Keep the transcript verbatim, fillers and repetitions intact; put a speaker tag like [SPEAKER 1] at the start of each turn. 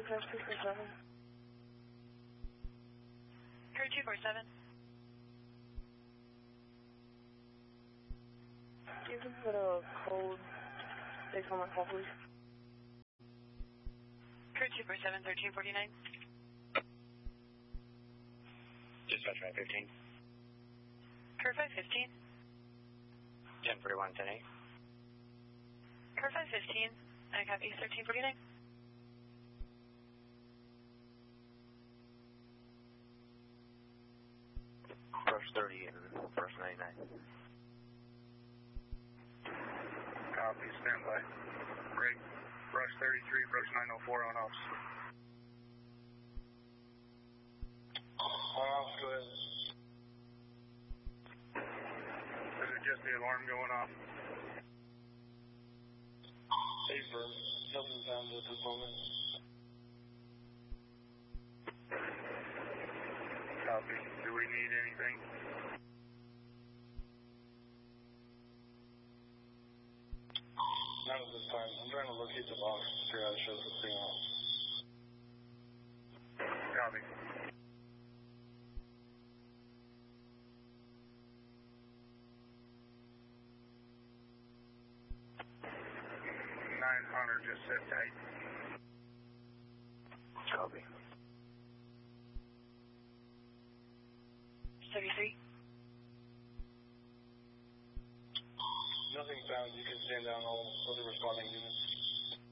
[SPEAKER 1] two five two four seven.
[SPEAKER 2] Crew two four seven.
[SPEAKER 1] You can put a code based on my call, please.
[SPEAKER 2] Crew two four seven, thirteen forty-nine.
[SPEAKER 3] Dispatch five fifteen.
[SPEAKER 2] Crew five fifteen.
[SPEAKER 3] ten forty-one, ten eight.
[SPEAKER 2] Crew five fifteen. I copy thirteen forty-nine.
[SPEAKER 3] Brush thirty and brush ninety-nine.
[SPEAKER 4] Copy, stand by. Great. Brush thirty-three, brush nine oh four on off. On off, go ahead. Is it just the alarm going off? Paper, nothing found at this moment. Copy. Do we need anything? Not at this time. I'm trying to locate the box to figure out how to show the signal. Copy. nine hundred, just sit tight.
[SPEAKER 3] Copy.
[SPEAKER 2] thirty-three.
[SPEAKER 4] Nothing found. You can stand down all other responding units.